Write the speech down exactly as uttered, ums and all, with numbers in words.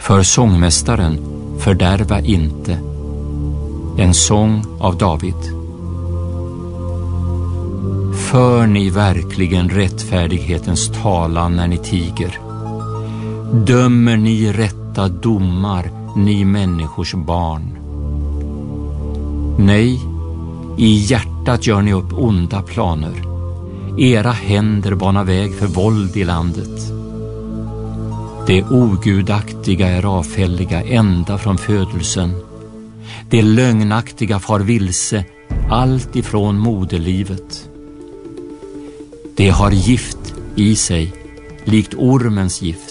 För sångmästaren, fördärva inte. En sång av David. För ni verkligen rättfärdighetens talan när ni tiger? Dömer ni rätta domar, ni människors barn? Nej, i hjärtat gör ni upp onda planer. Era händer banar väg för våld i landet. Det ogudaktiga är avfälliga ända från födelsen. Det lögnaktiga far vilse allt ifrån moderlivet. Det har gift i sig, likt ormens gift.